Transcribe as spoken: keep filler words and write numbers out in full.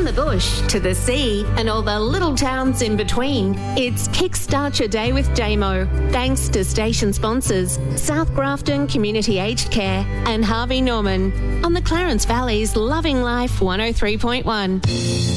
the bush to the sea and all the little towns in between, it's Kickstart Your Day with Damo. Thanks to station sponsors South Grafton Community Aged Care and Harvey Norman on the Clarence Valley's Loving Life one oh three point one.